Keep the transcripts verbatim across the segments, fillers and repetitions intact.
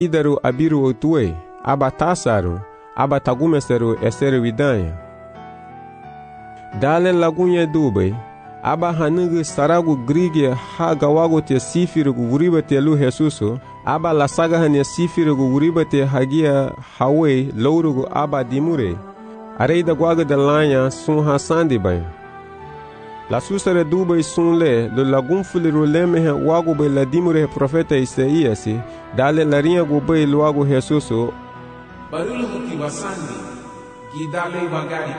idaru abiru otue, aba tasaru, aba tagumeseru eseru idanya. Dale lagunye dube, aba hanugu saragu grige ha gawago te sifirugu wuriba te lu Jesusu, aba la saga hanya sifirugu wuriba te hagia hawe lourugu aba dimure. Areida guaga de lanya sun hasandi bay. La susare dube sun le, lo lagun fuliru lemehe wago bay la dimure profeta Isaiasi, dale la rinha go bay luago Jesusu. Barulu muki wasandi, gidale bagari.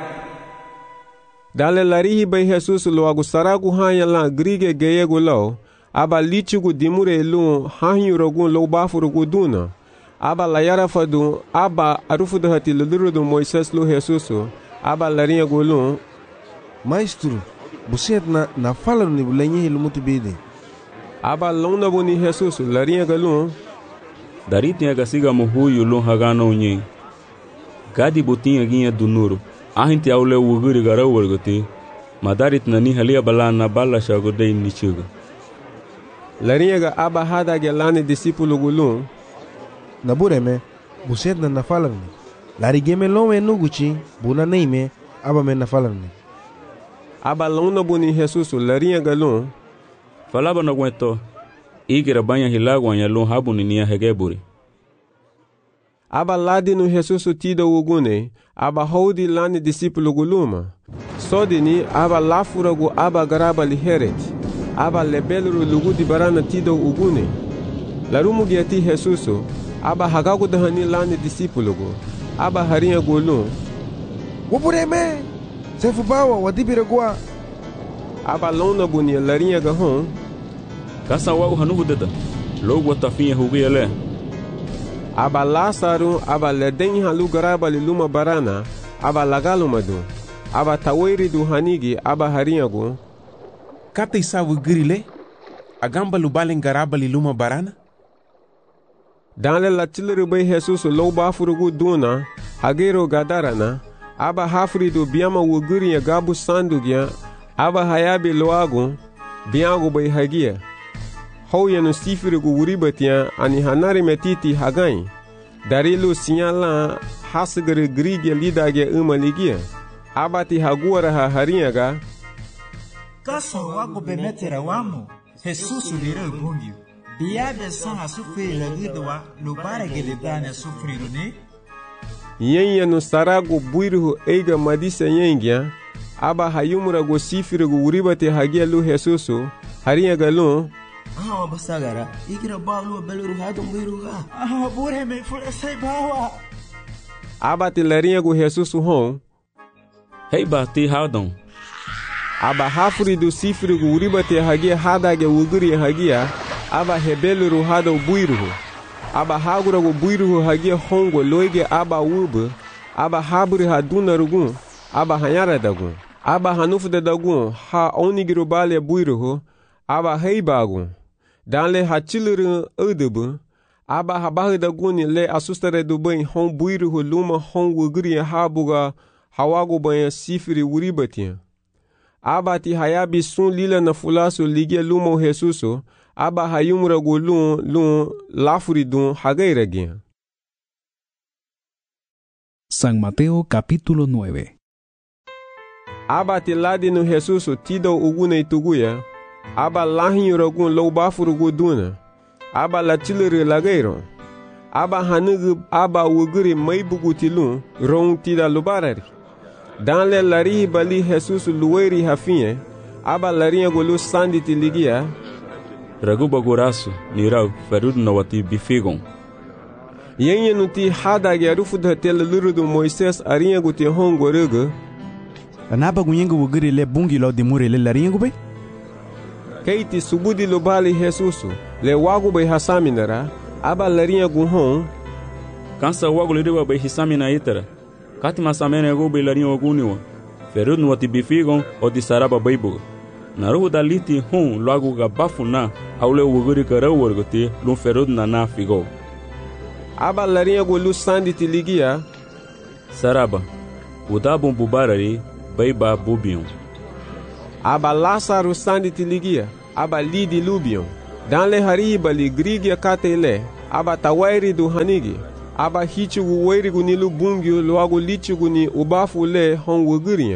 Dale larihi bay Jesus luago saragu hanya la grige geyego lau, aba lichugu dimure lu hanyurogun lo bafurugu duna. Aba la yarafadu, aba arufudu hati lulurudu Moises lu Jesusu, aba larinha go lu. Maestro, buset na na fala ni bulenye hilu mutu bide. Aba lona buni Jesusu, larinha go lu. Daritinha gasiga muhuyu lu hagano unye. Gadi butinha ginha dunuru. Ahinti aule wuguri gara wargote, madarit na ni halia bala na bala shagodei nichuga. Larinha aba hada gelani discípulo gulun. Nabureme, buset na nafalang ni. Larigeme lome nuguchi, buna neime, aba me nafalang ni. Aba lona buni Jesusu, larinha galun. Falaba na gueto, igira banya hilagwa ya lun habu ni niya hegeburi. Aba ladi no Jesusu tida ugune, aba houdi lani discípulo guluma. Sodini aba lafuragu aba garaba liheret, aba lebeluru lugu di barana tida ugune. Larumu giati Jesusu, aba hagagu dahani lani discípulo gu, aba harinha gulum. Wapureme, sefu bawa wadibira gua. Aba lona bunia larinha gahon. Kasa wagu hanugu deda, logo watafinha hugia le. Aba Lázaro, aba leden halu garaba liluma barana, aba lagalumadu, aba tawiri du hanigi, aba harinhagu. Kata isawu girile, agamba lubalen garaba liluma barana? Danle la tilere bay Jesus lo bafurugu duna, hagero gadarana, aba hafri du biama wuguri ya gabu sandugya, aba hayabi loagu, biagu bay hagia. Hou yanu sifirugu wuribatia ani hanari metiti hagai. Darilu sinyala hasagere grige lidage umaligia. Abati haguara ha harinhaga. Kasa wago bemetera wamo, Jesus lira bungi. Biabe san asufri lagidwa lubara gelidane sufriru ne. Yenye no sarago buiruhu eiga madisa yengia. Aba hayumura go sifirugu wuribate hagia lu Jesusu. Harinhaga lu. Ah, basagara. Igira balu beluru hado mwiru ha. Ah, bure me fure sai bawa. Abati larinhagu Jesusu hon. Hei bati hadon. Aba hafuri du sifirugu uribate hagia hadage wuguri hagia. Aba hebeluru hado buiruhu. Aba haguragu buiruhu hagia hongo loige aba ubu. Aba haburi haduna rugun. Aba hanyara dagun. Aba hanufuda dagun. Ha onigiru bale buiruhu. Aba heibagun. Danle hachiliru udubu. Aba habahu daguni le asustare du bain hon buiruhu luma hon wuguri habuga hawagu bain sifiri wuribatia. Aba ti hayabi sun lila na fulasu ligia luma Jesusu. Aba hayumura gu lun lun lafuri dun hagairagia. San Mateo capítulo nueve. Aba ti ladi no Jesusu tido ugune ituguya. Aba lahinyuragun lo bafurugu duna. Aba la chilere lagairo. Aba hanugu aba wuguri maibugu tilun rong tida lubarari. Danle larihi bali Jesus luweri hafinye. Aba larinha golu sandi tiligia. Raguba gorasu, nirau, ferudu na wati bifigon. Yenye nuti hadagi arufudu hatela lurudu Moises arinha guti hongo rugu. Anaba gunyengu wuguri le bungi lo dimure le larinha gube? Keiti subudi lubali Jesusu, le wagu bay hasaminara, aba larinha guhon. Kansa wagu liriwa bay hisamina itara. Kati masamene go bay larinha waguniwa. Ferudu wati bifigon o di saraba baybuga. Naruhu daliti hon lagu ga bafuna aule wuguri karau wargote lun ferudu na na figo. Aba larinha go lu sandi tiligia. Saraba, udabun bubarari bayba bubion. Aba Lázaro sandi tiligia, aba lidi lubion. Danle hariba li grigia katele, aba tawairi du hanigi, aba hichugu weirigu ni lubungyu luagu lichugu ni ubafu le hon wuguriya.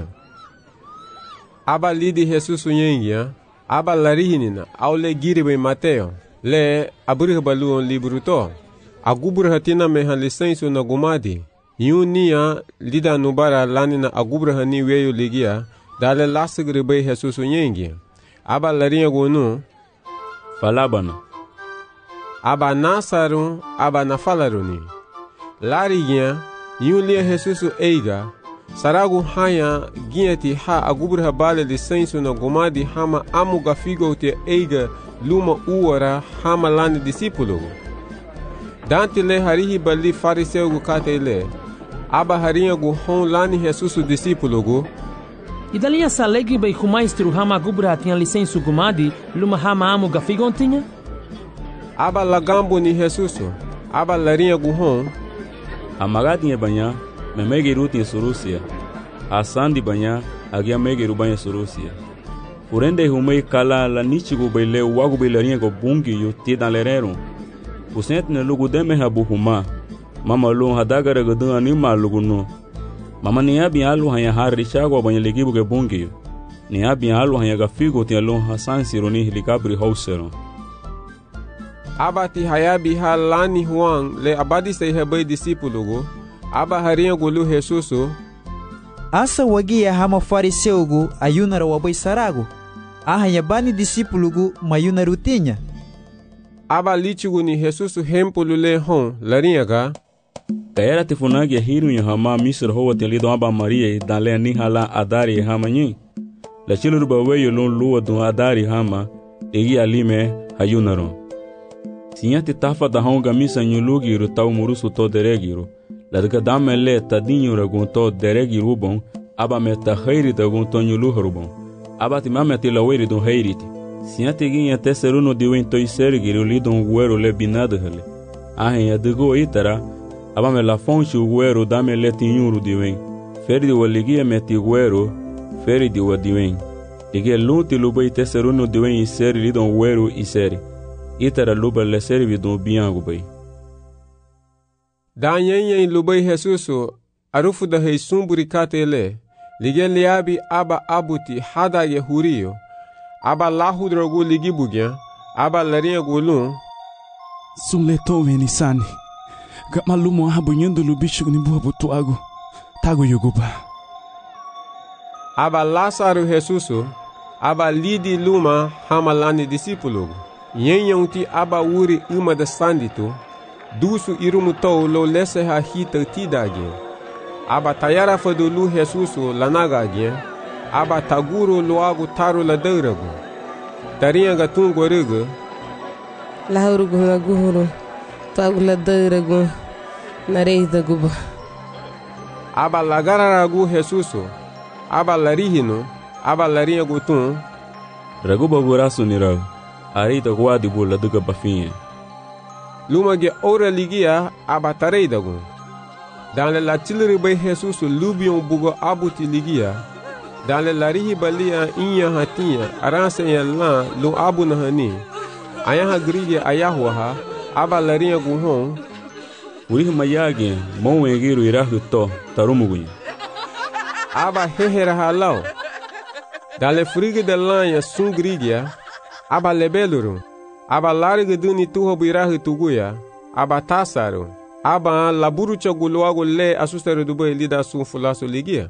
Aba lidi Jesus yengia, aba larihinina, au le giribe Mateo, le aburihbaluon libruto. Agubrahatina meha lisensu na gumadi. Yunia lida nubara lanina agubrahani weyo ligia, dale lasagribe Jesus yengia. Aba larinha gonu falabana aba nasaru aba nafalaruni larigia yulia Jesus eiga saragu haya giati ha agubra bale lisensu na gomadi hama amu gafigo te eiga luma uara hama lani discípulo dante le harihi bali fariseu gu katele aba harinha gu hon lani Jesus discípulo gu e dali a salegi bei humaistru hama gubra tinha licença gumadi luma hama amu gafigon tinha aba lagambo ni Jesus aba larinha guhon amagati banha memegeru tin surusia asandi banha agia megeru banha surusia urende humei kala la nichigu beile wagu beilarinha go bungi yu ti dalerero usent ne lugu deme habu huma mama lu hadagara godu anima lugu no mama ni abi alu hanya hari chago banha legibu ge bungi ni abi alu hanya gafigo ti alu hasan sironi helikabri hausero aba ti hayabi halani huang le abadi sei hebai discípulo go aba harinha gulu Jesuso asa wagia hama fariseu go ayunara wabai sarago ahanya bani discípulo go mayunaru tinha aba lichigu ni Jesuso hempulu le hon larinha ga Kaera te funagi hiru ya hama misr ho te lido aba Maria dale ni hala adari hama nyi la chiluru ba weyo lon luwa du adari hama egi alime hayunaro Tinha te tafa da honga misa nyulugi ru tau murusu to deregiru la daga dame le tadinho ragun to deregiru bon aba meta khairi da gun to nyuluhru bon aba ti mame te laweri do khairiti Tinha te ginha te seruno diwen to isergiru lidon guero le binado hele ahen ya dugo itara aba me la fonte guero dame le tinhuru diwen feri de waligia meti guero feri de wadiwen ige luti lubai te seruno diwen iseri lidon guero iseri itara luba le servi do biango bai danyenyen lubai Jesuso arufu da heisumburi katele lige liabi aba abuti hada ye hurio aba lahudrogu ligi bugya aba larinha gulun sunle to venisani Gamalumo habunhando lubicho ni boa botuago tago yoguba aba Lázaro Jesuso aba lidi luma hamalani discípulo Yenhonti aba uri uma da sandito dusu irumuto lo lese ha hita tidage aba tayara fadulu Jesuso lanagage aba taguro loago taro la deurago tarinha gatungo rega lahurugo ngaguhuru tago la deurago nareida guba aba lagararagu Jesuso aba larihino aba larinha gutun raguba burasu nirau Arita guadi bula duga bafinha. Luma ge ora ligia aba tareida gun. Dan le la tilri bay Jesus lubion bugo abuti ligia. Dan le la rihi balia inya hatia aranse ya la lu abu na hani. Aya ha grige ayahwa ha aba larinha gun hon. Urihi mayage mon egiru irahu to tarumugunya. Aba hehera halau. Dan le frige de lanha sun grigia. Aba lebeluru, aba larga duni tuho birahu tuguya, aba tasaru, aba laburu chaguluago le asustaru dubai lida sun fulaso ligia.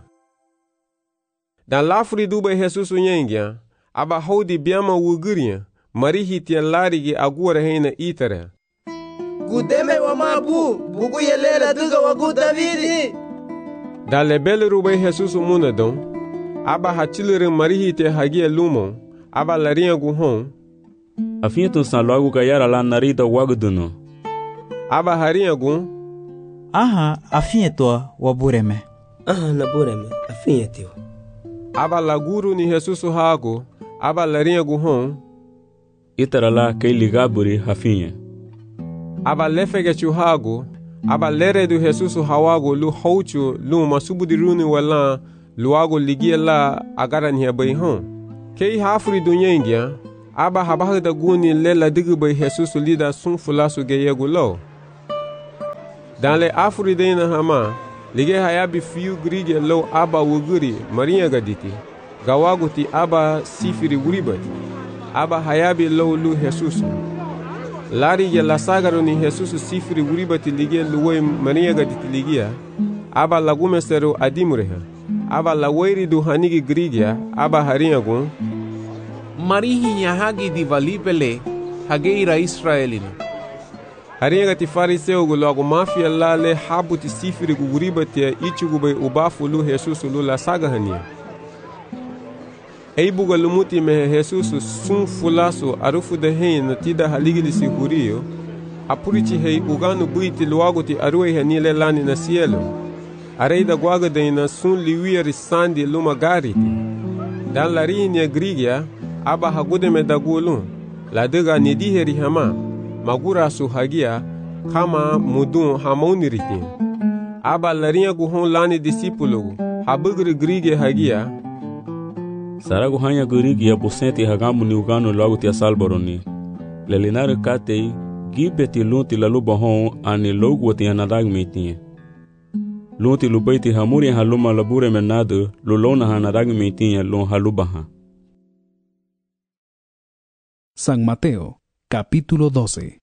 Dan lafri dubai Jesus nyengia, aba hodi biama wuguria, marihi tia larigi agura heina itara. Gudeme wa mabu, bugu yelela duga wagu Davidi. Dan lebeluru bai Jesus munadon, aba hachilere marihi tia hagia lumon, aba larinha guhon afinha tu san logo gayara lá narida waguduno aba harinha gun aha afinha to wabureme aha nabureme afinha teu aba laguru ni Jesus hago aba larinha guhon itara lá kei ligaburi afinha aba lefege chu hago aba lere do Jesus hawago lu hauchu lu masubudiruni wala luago ligia la agara ni bai hon Kei hafuri dunyengia, aba habah da guni lela digi bay Jesus lida sun fulasu ge yegulo. Dan le afuri dena hama, lige hayabi fiu grige lo aba wuguri maria gaditi, gawaguti aba sifiri wuribati, aba hayabi lo lu Jesus. Lari ya lasagaro ni Jesus sifiri wuribati lige luwe maria gaditi ligia, aba lagumestero adimureha, aba lawairi du hanigi grigia, aba harinyagun, Marihi hagi di valipele hageira Israelina. Haringa ti fariseu gu logo mafia lale habu ti sifiri gu guribati ya ichugu bay ubafu lu Jesus lu la saga hania. Eibuga lumuti mehe Jesus sun fulasu arufu de hei na tida haligili si huriyo, apurichi hei uganu buiti luagu ti aruwe hanile lani na cielo. Areida guaga de na sun liwia risandi luma gariti. Dan larini ya grigia, aba hagude me dagulu la dega nidiheri hama magura su hagia kama mudun hamauni ritin aba larinha guhon lani discípulo habugri grige hagia saragu hanya grige ya bosenti hagamu ni ugano logo tia salboroni lelinare katei gibeti lunti la lubahon ani logo tia nadag metinha lunti lubaiti hamuri haluma labure menado lulona hanadag metinha lon halubaha. San Mateo, capítulo doce.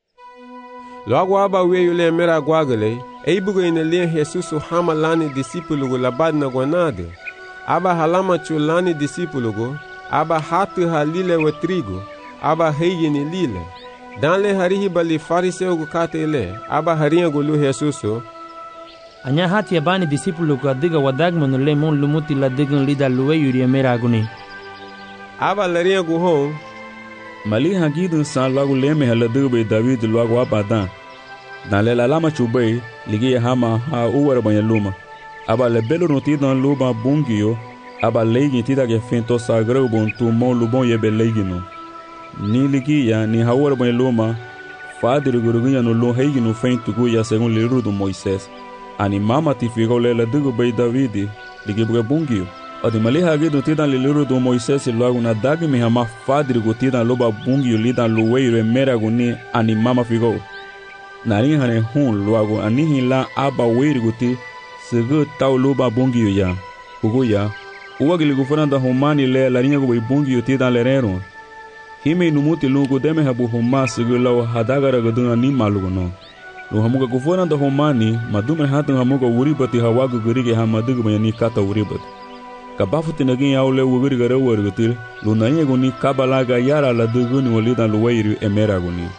Logo aba weyo le mera guagale, eibugo ina le Jesus hama lani discípulo la bad na guanade. Aba halama chulani discípulo, aba hatu halile wa trigo, aba heyi ni lile. Dan le harihi bali fariseu gu kate le, aba harinha gu lu Jesus. Anya hati ya bani discípulo gu adiga wadagmanu le mon lumuti la digan lida luwe yuri mera aguni. Aba larinha gu hon, Mali hagidun san logo leme haladu be David logo abadan. Dan le lalama chubei ligi hama ha uwara banyaluma. Aba le belo notidan luba bungio, aba legi tida ge fento sagrau bon tu mon lubon yebe legino. Ni ligi ya ni ha uwara banyaluma, fadir gurugunya no lo heigino fento guya según liru do Moisés. Ani mama tifigo le ladugo be David ligi buga bungio. Odi mali hagi do tidan liru do Moisés logo na dag mi hama fadir go tidan loba bungi lidan luweiro mera guni ani mama figo. Nari hane hun logo ani hila aba weiri guti segu tau loba bungi ya. Ugo ya. Uwa gili gufuranda humani le larinha go bungi tidan lerero. Hime numuti lungu deme habu huma segu lau hadagara gaduna ni malugo no. Lo hamuga gufuranda humani madume hatan hamuga uribati hawagu gurige hamadugo bayani kata uribati. Kabafu tinagin yaule wugiri gara wargutir lunanya guni kabalaga yara la duguni walidan luwairu emera guni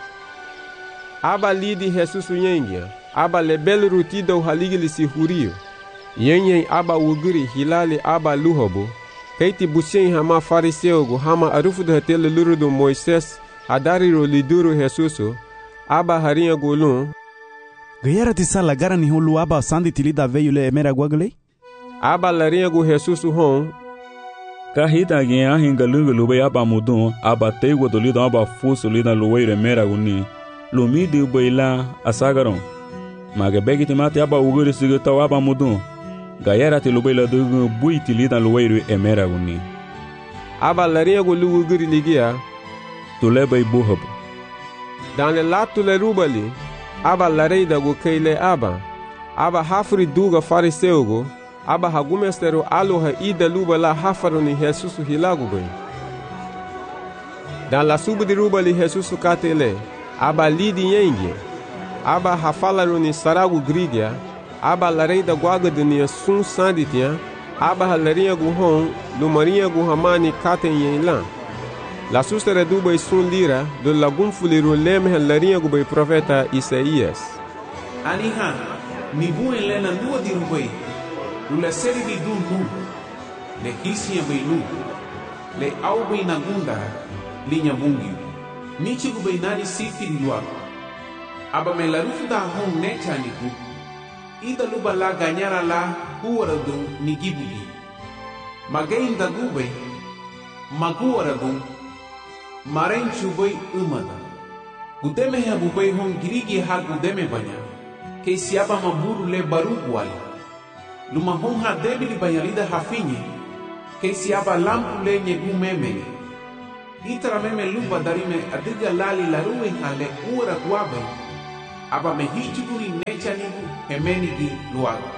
aba lidi Jesus yengia aba lebel rutida uhaligili si hurio yenye aba wugiri hilali aba luhobo keiti bushen hama fariseo gu hama arufu de hatele lurudu Moises adari ro liduru Jesus aba harinha gulun gayara tisala gara ni hulu aba sandi tilida veyule emera guagle aba larinha gu Jesus hon kahita gen ahinga lungu lube aba mudun aba tego dolido aba fuso lida luweire mera guni lumidi ubeila asagaron mage begiti mate aba uguri sigita aba mudun gayara ti lubeila dugu buiti lida luweire emera guni aba larinha gu lugu guri ligia tulebe buhabu dan le latu le rubali aba lareida gu keile aba aba hafri duga fariseu gu aba hagumestero aloha ida luba la hafaru ni Jesus hilagu bai. Dan la subu di ruba li Jesus katele, aba lidi yengi, aba hafalaru ni saragu grigia, aba lareida guaga de ni sun sanditia, aba halarinha guhon, lumarinha guhamani katen yenlan. La sustere duba sun lira, do lagum fuliru leme halarinha gubai profeta Isaías. Aniha, ni buen lena nua di rubai. Lula seri di dun lu, le hisia bei lu, le au bei nagunda, linha bungi. Nichi gu bei nari sifiri luago. Aba me la rufu da hon necha niku, ida luba la ganyara la huara dun ni gibuli. Magain da gube, maguara dun, maren chubei umada. Gudeme ha bubei hon girigi ha gudeme banya, ke siaba maburu le barugu wali. Luma honha debili banyalida hafinye, ke siaba lampu le nyegu memene. Itara meme lupa dari me adiga lali laruin ale ura guabe. Aba me hichuguni necha nigu hemenigi luago.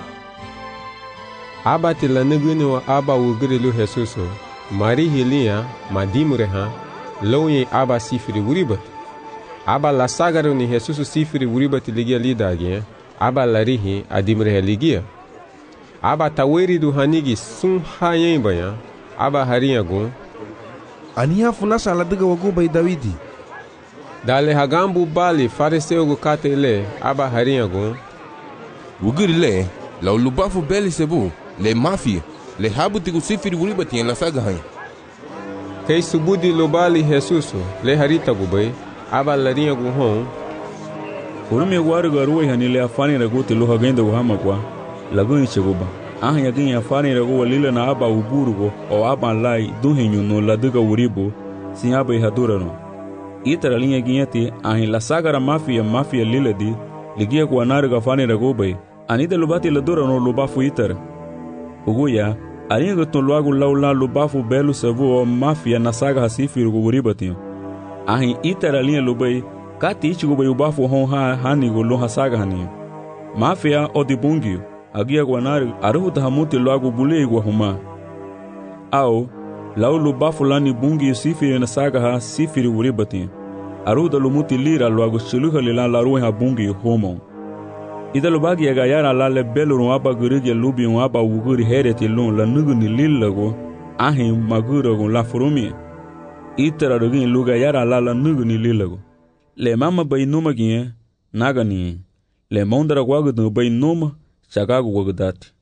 Aba tila nuguni wa aba wugiri lu Jesuso. Mari hilia madimureha. Loye aba sifiri wuribat. Aba la sagaru ni Jesuso sifiri wuribat ligia lidagye. Aba larihi adimureha ligia. Aba taweri du hanigi sun hayen baya. Aba hariyago. Aniha funasa aladiga waguba Dawidi. Dale hagambu bali fariseu gu kate le. Aba hariyago. Wugiri le. La ulubafu beli sebu. Le mafia. Le habu tigu sifiri wuribat yen la saga hayen. Kei subudi lobali Jesuso. Le harita gubay. Aba lariyago hon. Furumi waru garuwe hanile afani raguti luha genda guhama kwa. Laguni cheguba. Aha yagin afani ragu walila na aba uburugo o aba lai duhinyu no laduga uribu sin aba ihadurano. Itara linha ginhati ahin la sagara mafia mafia liladi ligia kwa naruga afani ragu bay. Anida lubati ladurano lubafu itara. Uguya arinha guton luagu laula lubafu belu savu o mafia na saga hasifirugo uribatinho. Ahin itara linha lubay kati ichigo bay ubafu hon ha hanigo loha saga haninho. Mafia o dibungio. Agia guanari aruhu tahamuti loagu bule igwa huma. Au, lau lubafu lani bungi sifiri na saga ha sifiri uribati. Aruhu da lumuti lira loagu shiluha lilan laruwe ha bungi homo. Ida lubagi ya gayara lale belu ruwaba gurigi lubi ruwaba uguri hereti lun la nugu ni lillago ahi magurago la furumi. Itara rugin luga yara lala nugu ni lillago. Le mama bay numa gie, naga ni. Le mondara guagu bay numa, chagago guagudati.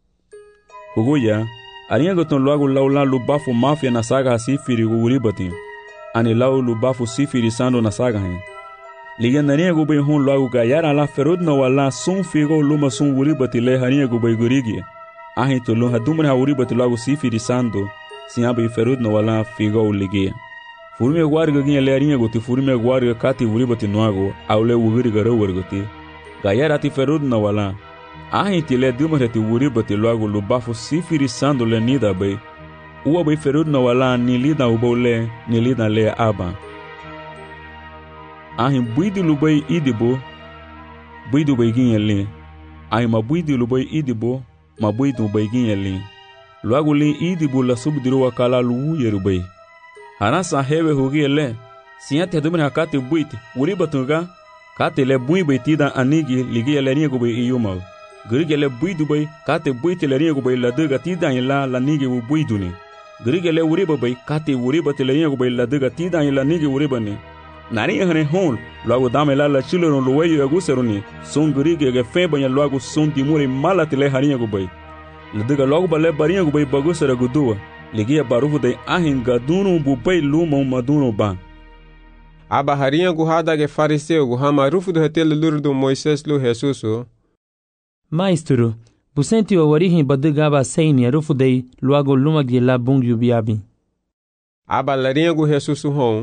Kuguya, arinha goton loago laula lubafu mafia na saga hasifiri uribati. Ani lau lubafu sifiri sando na saga hen. Liga narinha gubay hon loago gayara la ferudna wala sun figo luma sun uribati le harinha gubay gurigi. Ahin to lun hadumre ha uribati loago sifiri sando, sinhabi ferudna wala figo ligia. Furme guarga ginha le arinha goti furme guarga kati uribati noago, au le uguri garo wargoti. Gayara ti ferudna wala. Ahin ti le dumare ti uribati loago lubafu sifiri sando le nida bay. Uwa bay ferudna wala ni lida ubo le, ni lida le aba. Ahin buidi lubay idibo, buidu bay ginha le. Ahin ma buidi lubay idibo, ma buidu bay ginha le. Loago le idibo la subdiru wakala luwu yeru bay. Hanasa hewe hugie le, sinyate dumare hakati buiti, uribatunga, kate le bui bay tida anigi ligia le ringo bay iyumal. Gurige le buidu bay, kate buiti le ringo bay la duga tida la la nigi u buiduni. Gurige le uriba bay, kate uriba te le ringo bay la duga tida la nigi uribani. Nari hane hon, loago dame la la chilero luweyo aguseruni, son gurige ge feba ya loago son dimuri mala te le haringo bay. La duga loago ba le baringo bay bagusera gudua. Ligia barufu de ahin gadunu bubay lumon madunu ba. Aba harinha guhada ge fariseu guhama rufu do hetelo lurdo Moises lu Jesuso. Maestro, busenti o orihin badugaba seini rufu de luago lumagi la bungi biabi. Aba larinha gu Jesuso hon.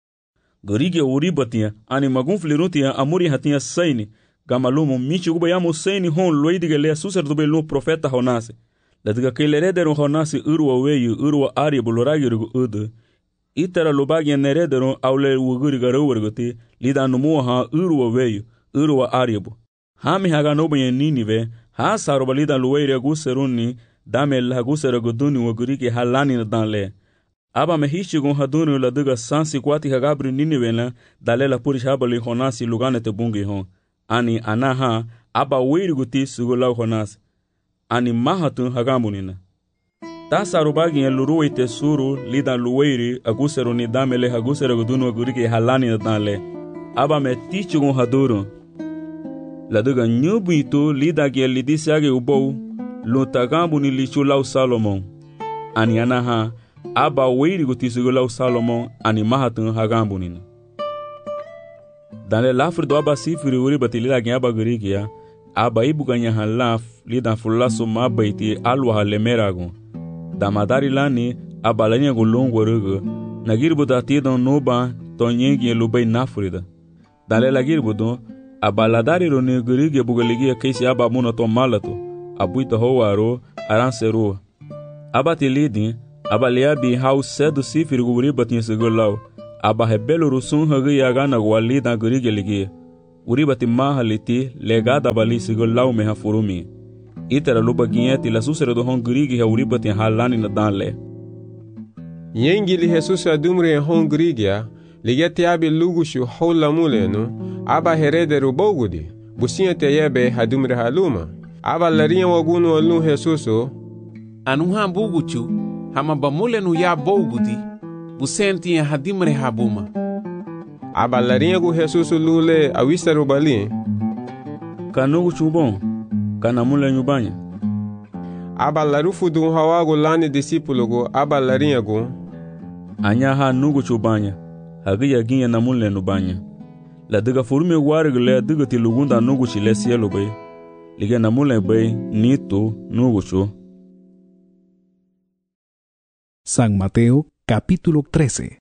Gorige uribatia ani magun flirutia amuri hatia seini gamalumo michi gubayamo seini hon loidige le suser do belu profeta honase. Ladiga kelederon honasi urwa weyu urwa ari buloragirgu udu. Itara lubagi nerederon aule wuguri garowergote lida numu ha urwa weyu urwa aribu. Hami haga nobe ninive ha saroba lida luweire guseruni dame la gusera goduni wuguriki halani danle. Aba mehishigun haduni ladiga sansi kwati hagabri ninive la dalela purish habali honasi lugane te bungi hon. Ani anaha aba weirguti sugulau honasi. Ani mahatun hagamunina. Ta sarubagi en luruwe te suru lida luweiri agusero ni damele agusero gudunu aguriki halani danle. Aba me tichugun haduru. Laduga nyubuitu lida gie lidisiage ubou luntagambu ni lichulau Salomon. Ani anaha aba weiri gutisugulau Salomon ani mahatun hagamunina. Danle lafrido aba sifiri uri bati lida gie aba gurikia. Aba ibuganya halaf lidan fulaso mabaiti alwa halemerago. Damadari lani abalanya gulongo rugo. Nagirbuda tidon noba tonyegi lubay nafrida. Dale lagirbudo abaladari roni gurige bugaligi kaisi abamuno to malato. Abuita howaro aranseru. Abati lidin aba liabi hau sedu sifiri guri batin sigulaw aba hebelu rusun hagi yagana gwali da guri geligi uri batin mahaliti legada bali sigulaw me hafurumi itara luba gieti la susere do hon guri gi uri batin halani na danle yengili Jesus adumre hon grigia ligeti abi lugushu hola mulenu aba herederu bogudi businha teyebe hadumre haluma aba larinha wagunu alu Jesuso anu hambuguchu hama bamulenu ya bogudi busenti hadimre habuma aba larinha gu Jesuso lule awisaru bali kanugu chubon kana mulenu banya aba larufu du hawagu lani discípulo gu aba larinha gu anya ha nugu chubanya hagi yaginya na mulenu banya la diga furume wargu le diga ti lugunda nugu chi le cielo bay liga na mulen bay nito nugu chu. San Mateo capítulo trece.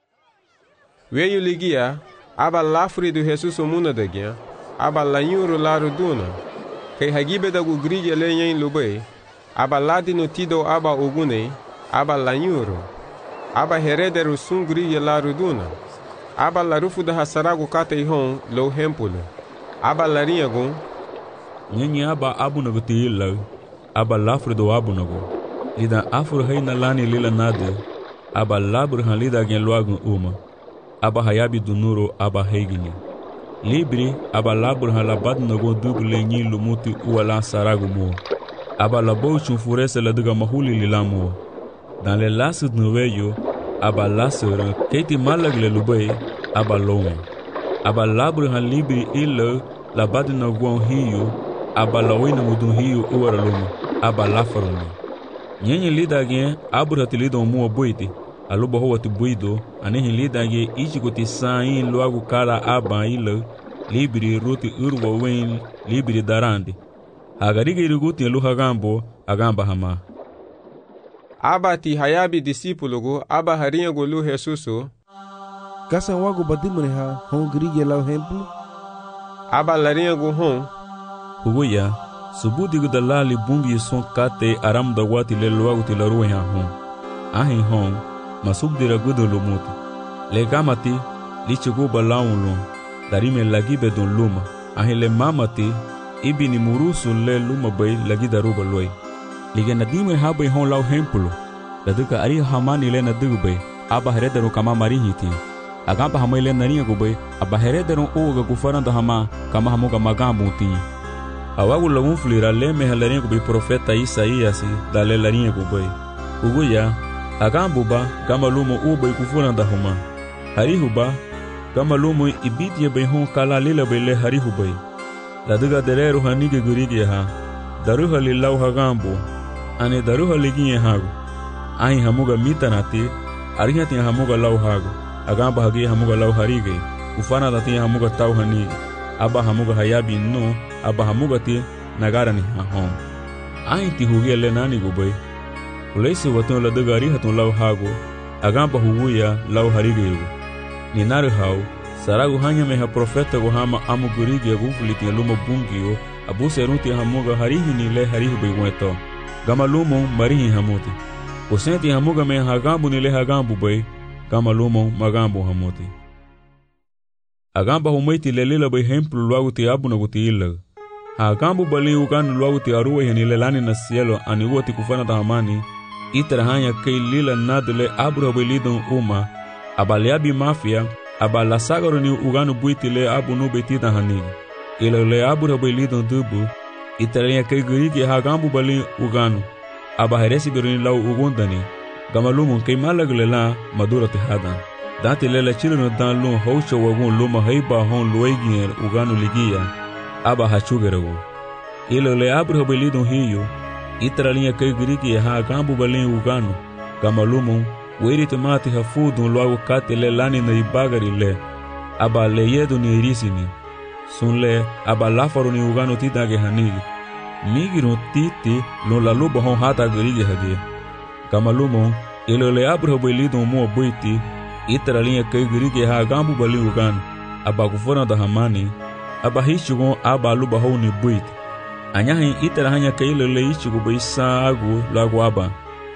Veio ligia aba lafri do Jesus muna dagia aba lanyuru laru duna kai hagibe da gu grige le yen lubay aba ladi no tido aba ogune aba lanyuru aba herederu sun grige laru duna aba larufu da hasaragu kata ihon lo hempulo aba larinha gun nyenye aba abu nagu tiyilla aba lafri do abu nagu lida afur hayna lani lila nade aba labur han lida gen loagun uma aba hayabi du nuro aba heigini libri aba labur han labad nagu duble nyi lumuti uwala saragu mo aba labo chufurese la diga mahuli lilamu dans les lasses de noveyo aba lasera keiti malagle lubay aba lome aba labur han libri illa la badina gwan hiyo aba lawina mudun hiyo uwara lome aba lafarone nyenye lidage abura tilido mu boite aluba ho wati boido anehi lidage ichikuti sain loagu kala aba illa libri roti urwa wen libri darande agarige iriguti lu hagambo agamba hama aba ti hayabi discípulo gu aba harinha gu lu Jesuso kasa wagu badimre ha hon grige lau hemplo aba larinha gu hon hugoya subudi gu dalali bungi son kate aram da wati le loagu ti laruwe ha hon ahin hon masubdira gudo lumuti le gamati lichigu balawun darime lagibe don luma ahin le mamati ibini murusu le luma bay lagi daruba loy lige na dime habe hon law hempulo daduka ari hamani le na dugbe aba herederu kama marihiti agamba hamile naniya gube aba herederu oga gufaranda hama kama hamuga magambuti awagu lagun flira le me halarinha gube profeta Isaías dale larinha gube uguya agambuba kama lumo ubay kufuranda huma harihuba kama lumo ibitiye bay hon kala lila bay le harihubay laduga dereru hanige gurige ha daruha lilaw hagambo ane daruha liginye hagu ahi hamuga mitanati arihati hamuga law hagu agamba hagi hamuga law harige ufana dati hamuga taw hani aba hamuga hayabi no aba hamuga ti nagara ni hon ahi ti huge le nani gubay ulesi waton la daga arihatun law hagu agamba huguya law harige yugo ni naru haw saragu hanya meha profeta go hama amu gurige gufliti luma bungio abu seruti hamuga harihi ni le harihi beweto gama lumo marihi hamuti usenti hamuga me hagambu ni le hagambu bay gama lumo magambu hamuti agamba humaiti le lila bay hemplu luagu ti abu naguti illa hagambu bali ugan luagu ti aruwe ni le lani na cielo ani uoti kufana ta hamani itara hanya kei lila nadle abu bay lidon uma abaliabi mafia aba la sagaro ni uganu buiti le abu no betita hanigi ila le abu rabai lidon dubu italenya kai gurigi hagambu bali uganu aba heresi berni lau ugundani gamalumun kai malagle la madura tihadan dati lela chilino dan lun haucha wagun luma haiba hon luegier uganu ligia aba hachugerago ila le abu rabai lidon hiyo italenya kai gurigi hagambu bali uganu gamalumun weri tomati hafudun luagu kate le lani na ibagari le aba le yedu ni irisini sunle aba lafaru ni ugano titage hanigi migiro titi lo la luba hon hata garige hage kamalumo ilo le abra boilido mo boiti itralinha kai garige ha gambu bali ugano aba kufona da hamani aba hishugo aba luba hon ni boiti anyahin itra hanya kai le le hishugo baisa agu lagu aba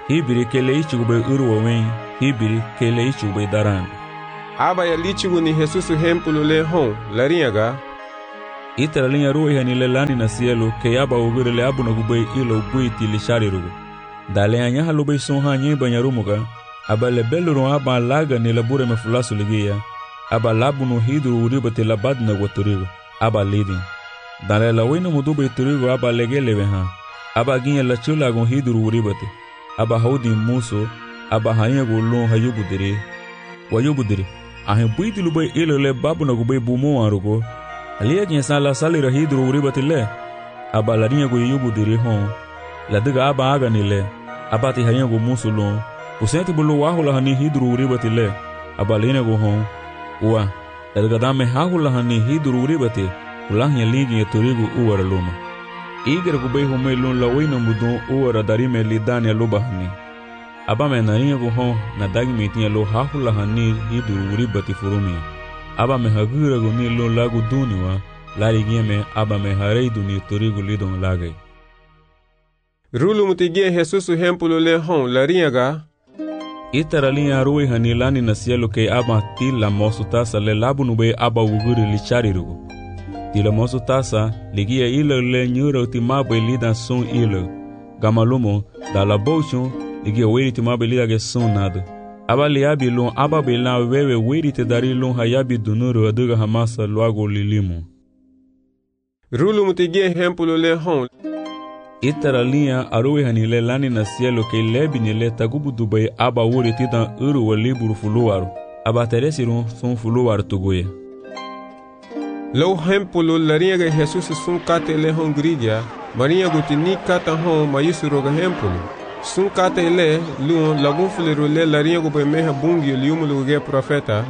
Hibiri ke le ichigu be uru wen, hibiri ke le ichigu be daran. Aba ya lichigu ni Jesus hempulu le hon, laringa. Itara linha ruwa hani le lani na cielo ke aba ugure le abu na gube ilo buiti li shari rugu. Dale anya halube son ha nye banyarumuga, aba le beluru aba laga ni labure me fulasu ligia, aba labu no hidru uribate labad na waturigo, aba lidin. Dale la wena mudube turigo aba legele ha, aba ginya la chula gon hidru uribate, aba haudi muso, aba hanya gulon hayubudiri, wayubudiri, ahe buiti lube ilo le babu na gube bumo arugo, alia kin sala salira hidru uribate le, aba la rinha go yubudiri hon, la diga aba aga ni le, aba ti hanya go muso lon, usenti bulu wahula hani hidru uribate le, aba lina go hon, uwa, la diga dame hahula hani hidru uribate, ulahnya ligi ya turigu uwara luma. Igra gube home lun la wina mudon uwara darime li dani ya luba hani. Aba me narinha go hon na dagi metinya lo hahula hani hidru uribate furumi. Aba me hagira go ni lun lagu duniwa, lari gime aba me harei duni turigu lidon lagai. Rulu mutigie Jesus hempulu le hon laringa. Itara linha ruwa hani lani na cielo ke aba tila mosu tasa le labu nube aba uguri li chari rugu. Tila mosu tasa ligia ilo le nyura utimabe lida son ilo. Gamalumo da la bochon ligia weri timabe lida ge son nada. Aba liabi lon aba bela wewe weri te dari lon hayabi dunuru aduga hamasa luago lilimu. Rulu mutigie hempulu le hon. Itara linha aruwe hani le lani na cielo ke lebi ni le tagubu dubai aba wuri titan uru wa liburu fuluwaru. Aba teresiru son fuluwaru tuguye. Lo hempulu laringa Jesus sun kate le hon gridia, marinha gutini kata hon mayusuro ga hempulu. Sun kate le luon lagun fuliru le laringa gube meha bungi liumulu ge profeta.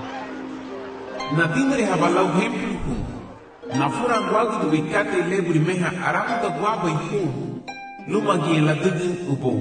Na timere habalau hempulu hu. Na fura guagu du bikate le buri meha aramu da guabu hu. Luma gi la dugin ubo.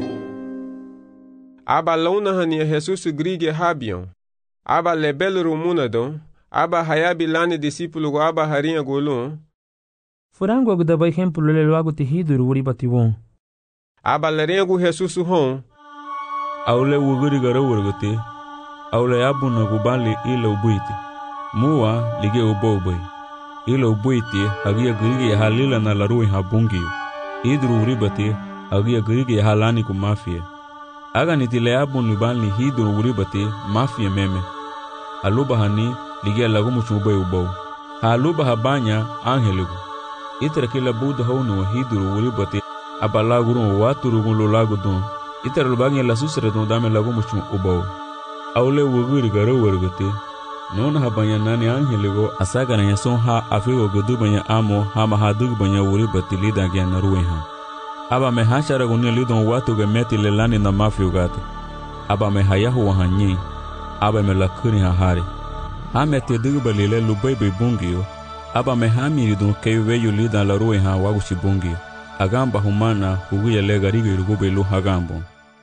Aba launa hani Jesus gridia habion. Aba le beluru munadon. Aba hayabi lani discípulo go aba harinha golon. Furango agu da exemplo le logo te hiduru uri bativon. Aba larinha go Jesus hon. Aule wuguri gara wurgute. Aule abu na gubali ila ubuiti. Muwa lige ubo ubui. Ila ubuiti hagia girigi ya halila na larui habungiyo. Hiduru uri bati hagia girigi ya halani ku mafia. Aga nitile abu nubali hiduru uri bati mafia meme. Aluba hani ligia lagu muchubay ubaw. Haluba habanya angeligu. Itara kila buda hawnu hiduru uribati abalaguru waturu lo lagu don. Itara lubanya la susre don dame lagu muchu ubaw. Aule wuguri garo wargate. Non habanya nani angeligu asaga na yason ha afigo gudu banya amo hama hadug banya uribati lida gya naruweha. Aba me hashara guni lidon watu gemeti lelani na mafio gate. Aba me hayahu wahanyi. Aba me lakuni hahari. Hame te dugubali le lubai be bungio, aba me hamiri don keiwe yu lida la ruwe ha waguchi bungio, agamba humana huguya le garigo irugube lu hagambo.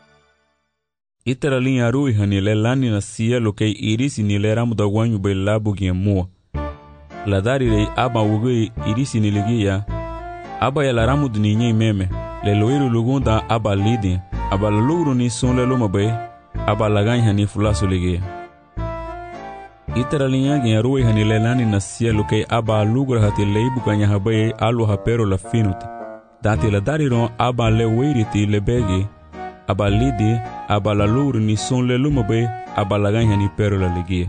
Itara linha ruwe hani le lani na cielo kei irisi ni le ramu da wanyu be labu gia mua. La dari le aba ugui irisi ni ligia, aba ya la ramu duninye meme, le loiru lugunda aba lidi, aba la lugru ni son le luma be, aba la ganya ni fulasu ligia. Itara linha gen ruwe hani le lani na cielo kei aba lugra hati leibu kanya habaye alu hapero la finuti. Dati la dariron aba le weiriti le begi, aba lidi, aba la lugru ni son le lumabe, aba la ganya ni pero la ligia.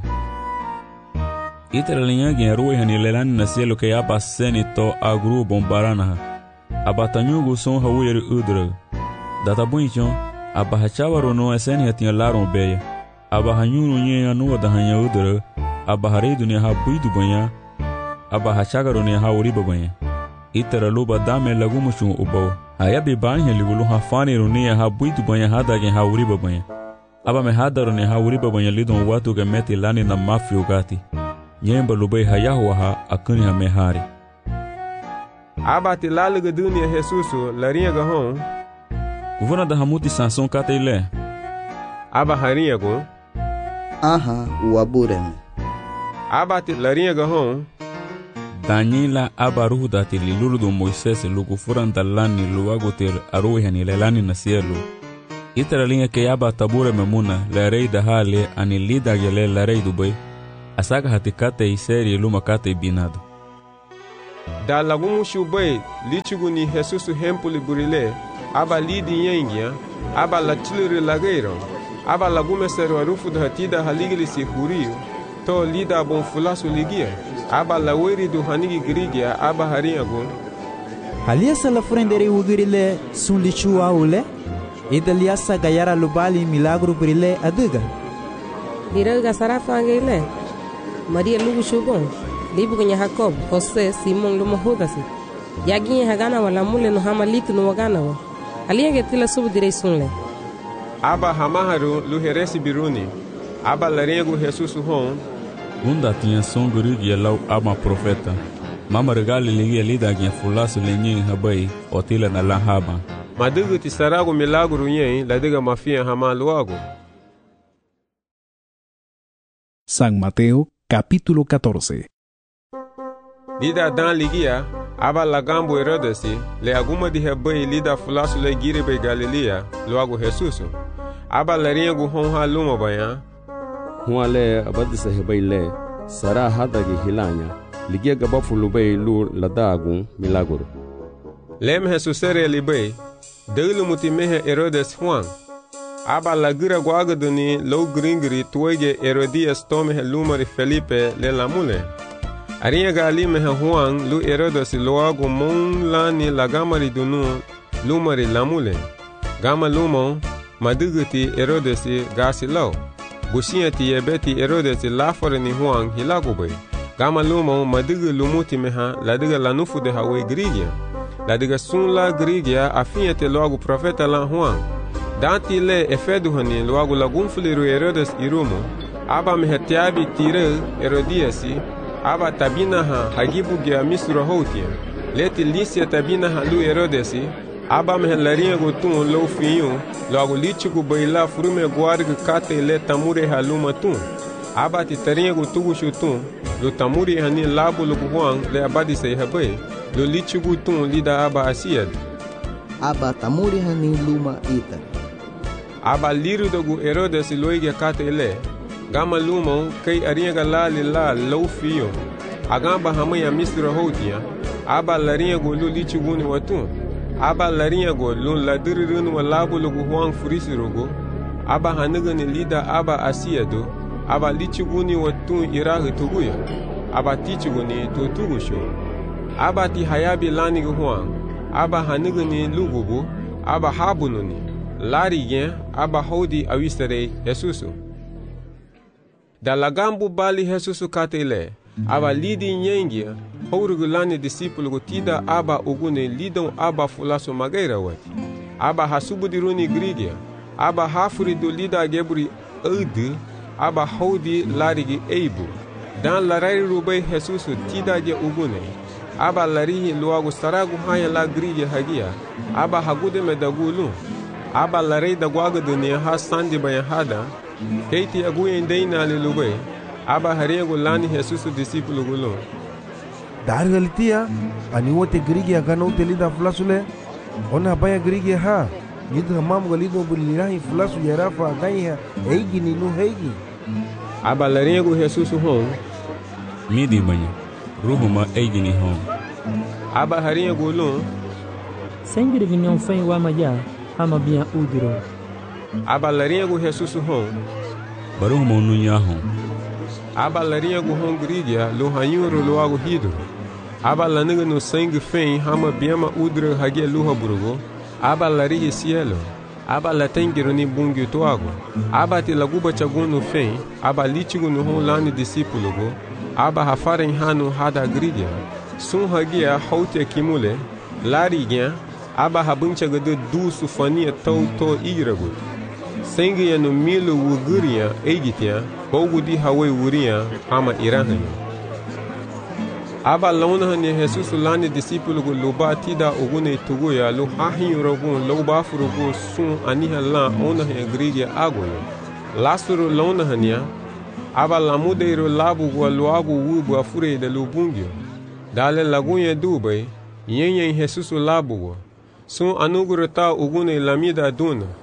Itara linha gen ruwe hani le lani na cielo kei aba seni to agru bombaranaha. Aba tanyugu son hawiri udra. Data bunchon, aba hachawaro no eseni hatiya laron beya. Aba hanyuru nye anuwa da hanya udara, aba hareidu ne ha buidu banya, aba hachagaro ne ha uriba banya. Itara luba dame lagu mushun ubaw, hayabi banya ligulu ha faniru ne ha buidu banya hada gen ha uriba banya. Aba me hadaro ne ha uriba banya lidon watu ge meti lani na mafi ugati. Nyemba lubai hayahu ha akuni ha mehari. Aba ti laluga dunia Jesusu larinha ga hon. Kuvuna da hamuti sanson kata ile. Aba harinha go. Aha, uabureme. Aba ti larinha ga hon. Daniela aba ruhu dati lilulu do Moisés lugu furan dalani luago ter aruhe hani lelani na cielo. Itara linha que aba tabura memuna la rei da hale ani lida gele la rei do boi. Asaga hatikate i seri luma kate binado. Da lagumu shubai lichugu ni Jesus hempuli burile aba lidi yengia aba la tiliri lageiro aba lagume seru arufu da hatida haligili si huriyo to lida bon fulasu ligia aba la weri do hanigi grigia aba hariago halia sala frendere ugirile sun lichu aule idaliasa gayara lubali milagro burile aduga diraga sarafangile Maria lugu shubon libu kwenye Jacob Jose Simon lumo hudasi yaginye hagana wala mule no hamalitu no wagana wa alienge tila subu direi sunle aba hamaharu luheresi biruni aba larengo Jesus hon Gunda tinha songuri e lau ama profeta mama regali ligia lida ginha fulasu lenyin habai otila na lahaba madugu tisarago milagro yen ladiga mafia hama luago. San Mateo capítulo catorce. Lida dan ligia aba lagambo Herodesi le aguma di hebai lida fulasu le giribe Galilea luago Jesus aba larengo hon ha luma bayan huale abadisa hebai le sara hadagi hilanya ligia gabafu lubai lu ladagu milagro lem Jesusere libai delu mutimehe Herodes Juan aba lagira guagaduni low gringri tuege Herodias tome lumari Felipe le lamule arinha gali meha Juan lu Herodes loago mon lani lagamari dunu lumari lamule gama lumo maduguti Herodes gasi law busiati yebeti Herodes lafore ni Juan hilagobe gama lumo madugu lumuti meha ladiga lanufu de hawe grigia ladiga sun la grigia afiete loago profeta la Juan danti le efedu hani loago lagunfuliru Herodes irumo aba mehetiabi tire Herodiasi aba tabina ha hagibu gya misura hotia leti lisia tabina ha lu Herodesi aba mehelarinha gotun lo fiyo logo lichigu baila frume guarga kate le tamure haluma tun aba titarinha gotugu shutun lo tamuri hani labo lo Juan le abadi sei habai lo lichigu tun lida aba asiad aba tamuri hani luma ita aba liru dogu Herodes loige kate le gama lumo kai arinha galali la lo fiyo agamba hamaya misra hotia aba larinha go lo lichigu ni watun aba larinha go lun ladirirun wa labo lo Juan furisirogo aba haniga ni lida aba asiado aba lichuguni watun irahi tuguya aba tichuguni tutugusho aba ti hayabi lani Juan aba haniga ni lugubu aba habununi larigen aba hodi awistere Jesusu da lagambu bali Jesusu katele aba lidi nyengia hourugu lani discípulo go tida aba ugune lidon aba fulaso magaira wati aba hasubudiruni grigia aba hafuri do lida geburi ede aba hodi larigi eibu dan larari rubai Jesusu tida ge ugune aba larihi luago saragu haya la grigia hagia aba hagude medagulu aba larei da guaga dunia ha sandi bayan hada keiti aguyen deina ali lubai aba hariego lani Jesusu discípulo gulo dargalitia ani wote grigia kana utelida flasule ona baya grigia ha yidu mamu galido bulirahi flasu yarafa gaiha eigi ni nu heigi aba lariego Jesusu hon midi banya ruhuma eigi ni hon aba hariego lo sengire vinyon fen wa maya hama bia udiro aba lariego Jesusu hon baruhuma nunya hon aba lariego hon grigia lo hanyuro lo ago hido aba laniga no sangue fen hama biama udra hagia luha burugo aba larihi cielo aba latengiro ni bungi toago aba ti laguba chaguno fen aba litigo no hon lani discípulo go aba hafaren hanu hada grigia sun hagia hautia kimule larigia aba habuncha gade du sufania tau to irago sangue ya no milo wuguria eigitia bogudi hawe wuria hama irahani aba launa ni Jesus lani discípulo go loba tida ogune tugoya lo hahin rogun loba furugo sun aniha la ona he grigia agoyo lasuro launa hania aba lamudeiro labu go loago wubu afure de lubungio dale lagunye dubai yenyen Jesus labu sun anugurata ogune lamida duna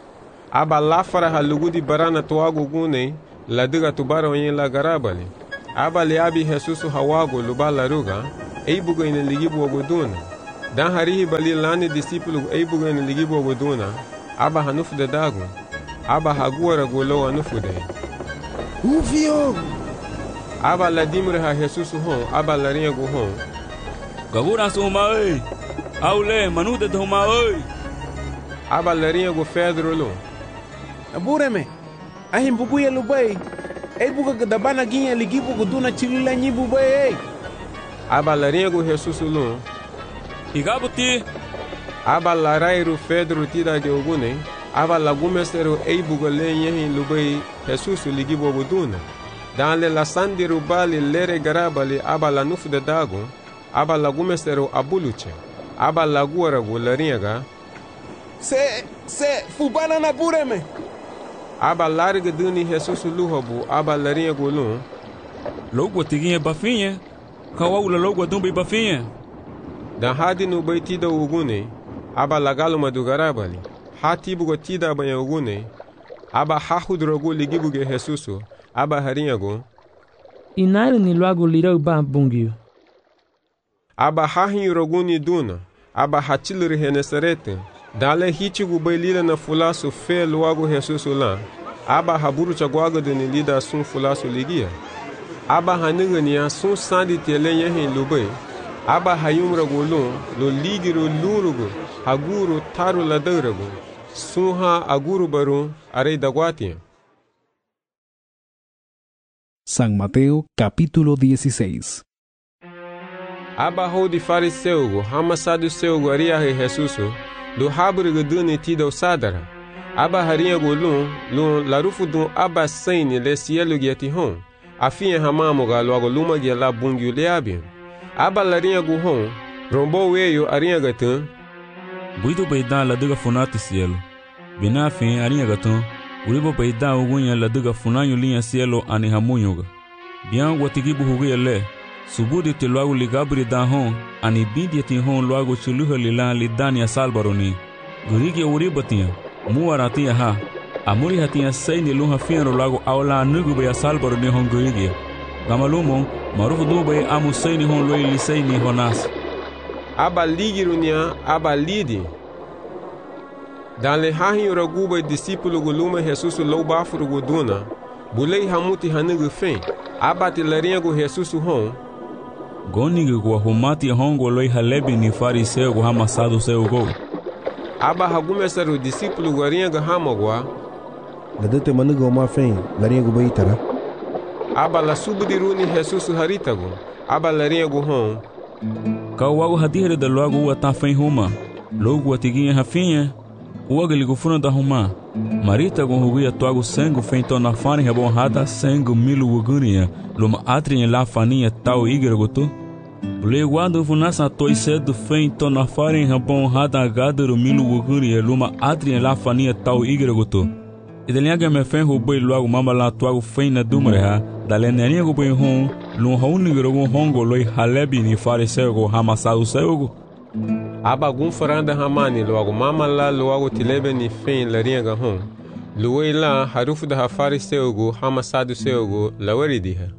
aba lafara halugudi barana tuago gune la diga tubara onye la garabali aba le abi Jesusu hawago luba la ruga eibuga ina ligibu oguduna dan harihi bali lani disipulu eibuga ina ligibu oguduna aba hanufu de dago aba haguara golo anufu de ufio aba la dimre ha Jesusu hon aba la riego hon gabura suma ei aule manude dhoma ei aba la riego Pedro lo abureme ahim buguya lubai ei buga gadabana ginya ligibu guduna chilila nyibu bai aba la riego Jesusu lo igabuti aba la rairu Pedro tida ge ogune aba la gumestero ei buga le yehin lubai Jesusu ligibu guduna dan le la sandiru bali lere garabali aba la nufu de dago aba la gumestero abuluche aba la guara gulariega se se fubana na bureme aba larga duni Jesusu luhabu aba larinha golun logo tiguinha bafinha kawaula logo dumbi bafinha dan hadi no baitida ugune aba lagalo madugarabali hati bugo tida banya ugune aba hahudrogo ligibuge Jesusu aba harinha go inari ni logo lirau ba bungio aba hahin roguni duna aba hatilri henesarete dale hitigu bailida na fulasu fe logo Jesusu lá aba haburu chagwaga de lida sun fulasu ligia aba haniga ni sun sandi telenye hin lubai aba hayumra golun lo ligiro lurugo haguru taru ladarago sunha aguru baru arei dagwati. San Mateo capítulo dieciséis. Aba hodi fariseugo hama saduceugo aria he Jesusu do haburiga duni tida sadara aba harinha golun lun larufu dun aba saini le cielo giati hon afinha hamamoga logo luma gia la bungiu leabi aba larinha go hon rombo weyo arinha gatun buido beidan la diga funati cielo bina fin arinha gatun uribo beidan ugunya la diga funanyo linha cielo ani hamunyoga bian watigibu hugia le subudi te logo ligabri da hon ani bidi ti hon logo chuluha lila lidania salbaroni gurigi uribatia muaratia ha amuri hatia saini luha fiano logo awla nugu be salbaroni hon gurigi gamalumo marufu dube amu saini hon loi lisaini honas aba ligirunia aba lidi dan le hahin raguba discípulo guluma Jesusu lo bafuru guduna bulei hamuti hanugu fen aba te larinha go Jesusu hon goniga go humati hongo loi halebi ni fariseu go hamasado seu go aba hagumesaru discípulo garinha ga hamagwa ladete manugo ma fen larinha go baitara aba la subdiruni Jesusu haritago aba larinha go hon kawago hadire da logo wa ta fen huma logo atiguinha rafinha o agaligo funa da huma marita go hugia toago sango fen to na fane rebon hada sango milu ugunia luma atrinha la faninha tal igre goto Bule guardo funasa toi cedo fen to na fane rebon hada gadero milu ugunia luma atrinha la faninha tal igre goto idelinha me fen roboi logo mama la toago fen na dumre ha dalenerinha go boi hon lum haunigro go hongo loi halebi ni fariseu go hamasau seugo aba gun faranda hamani logo mama la logo tilebe ni fen larinha ga hon luwei la harufu da hafari seugo hamasadu seugo lawaridiha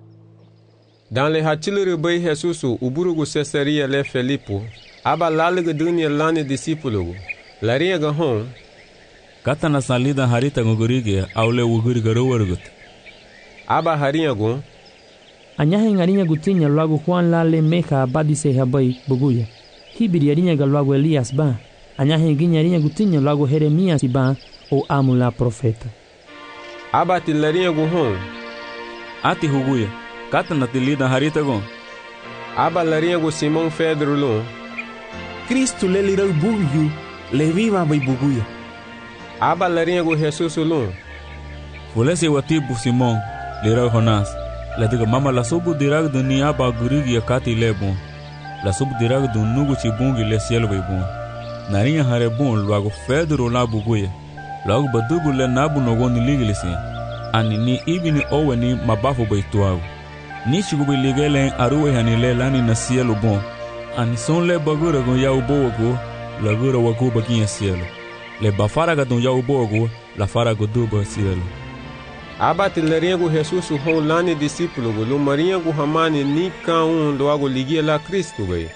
dan le hatilere bai Jesusu uburugo Cesaria le Felipo aba lalega dunia lane discípulo larinha ga hon kata na salida harita gogorige aule uguri garowargut aba harinha go anyahe ngarinha gutinya logo Juan la le meha abadise habai buguya hibiri arinha ga logo Elias ba anyahe ginya arinha gutinya logo Jeremias ba o amula profeta aba tilarinha go hon ati huguya kata na tilida harita go aba larinha go Simão Pedro lo Cristo le lirau bugyu le viva bai buguya aba larinha go Jesus lo fulese watibu Simão lirau Jonas la diga mama la subu dirag do ni aba gurigi akati lebon la subu dirag do nugu chibungi le cielo bai bon narinha hare bon logo Pedro la buguya logo badugu le nabu no ni liglisi ani ni ibini oweni mabafu bai tuago ni chigubi ligele aruwe hanile lani na cielo bon ani son le bagura go ya ubogo la gura wago baginha cielo le bafaraga dun ya ubogo la farago duba cielo. Aba te lariago Jesus hon lani discípulo go lo mariago hamani ni ka un lo ago ligia la Cristo be.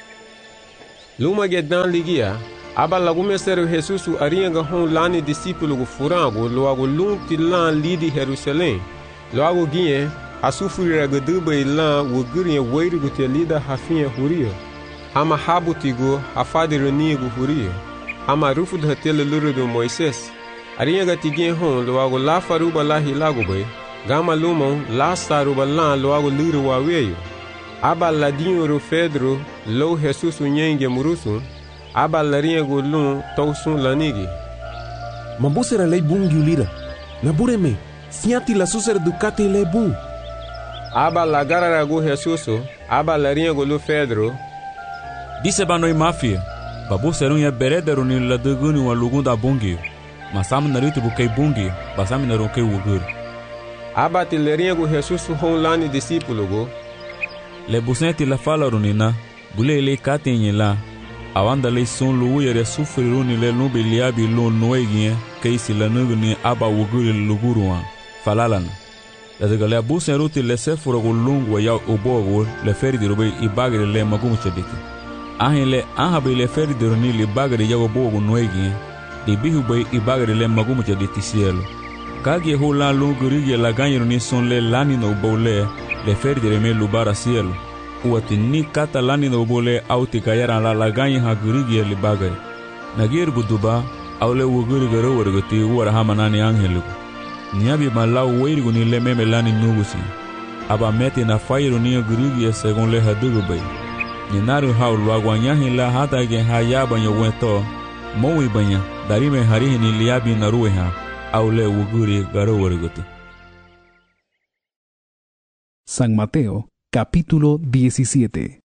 Luma gedan ligia aba lagume sero Jesus arianga hon lani discípulo go furago lo ago lunti lan lidi Jerusalém. Lo ago gie asufuri ga duba ila wo guria weiri go te lida hafinha huria. Hama habutigo afade renigo huria. Hama rufu de tele luro do Moisés. Arianga tigien hon lo ago la faruba la hilago be. Gama lumon la saruba la lo ago luro wa weyo. Aba ladinho ro Pedro lo Jesus unyenge murusun. Aba lariago lun tausun lanigi. Mambusera lei bungi ulira. Nabureme, siati la susera ducati le bu. Aba lagara rago Jesus, aba lariago lo Pedro. Disse banoi mafia. Babu serun ya berederu ni la duguni wa lugunda bungi. Masam naruti bukai bungi, basam naruke wugur. Aba te lariago Jesus hon lani discípulo go. Le busenti la fala runina, bule le katenye la. Awanda le son lu yere sufriruni le nubi liabi lu noegien, keisi la nuguni aba wuguri luguruan, falalana. La zegale abusen ruti le sefuro go lungu ya ubogo le feri di rube ibagri le magumu chediki. Ahin le ahabi le feri di runi li bagri ya ubogo noegien, di bihu bay ibagri le magumu chediti cielo. Kagi ho la lungu rigi la ganyiruni son le lani no ubole le feri di reme lubara cielo. Uati ni kata lani no ubole auti kayaran la la ganyi ha gurigi li bagri. Nagir guduba awle wuguri garo wargoti uwara hamanani angeliku. Niabi malau weirigu ni le meme lani nugusi. Aba meti na fairu ni gurigi segon le hadugu bay. Ninaru hau luagwanyahi la hata gen hayaba nyo wento. Mowi banya darime harihi ni liabi na rueha. Awle wuguri garo wargoti. San Mateo, capítulo diecisiete.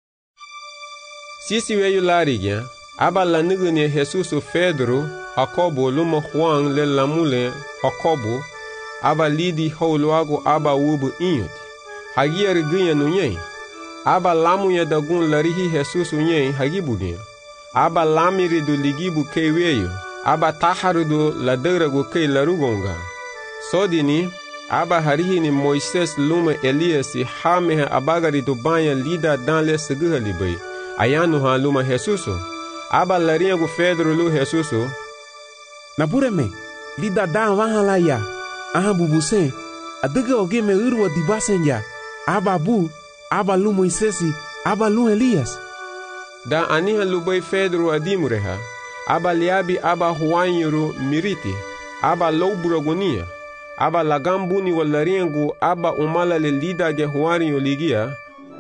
Sisi weyu larigia, aba la nigune Jesus Pedro, Jacobo, luma Juan le lamule Jacobo, aba lidi holuago aba wubu inyot. Hagia rigunya nunye. Aba lamu ya dagun larihi Jesus unye hagibugia. Aba lamiri do ligibu keweyo. Aba taharu do laderago ke larugonga. Sodini, aba harihi ni Moises luma Elias hameha abagari do banya lida dan le seguha libay. Ayanu ha luma Jesuso. Aba lariago Pedro lu Jesuso. Nabureme, lida dan wahala ya. Aha bubuse, adega oge me urwa dibasen ya. Aba bu, aba lu Moisesi, aba lu Elias. Da aniha lubay Pedro adimureha. Aba liabi aba huanyuru miriti. Aba louburagonia. Aba lagambuni walariengu aba umala le lida ge huario ligia.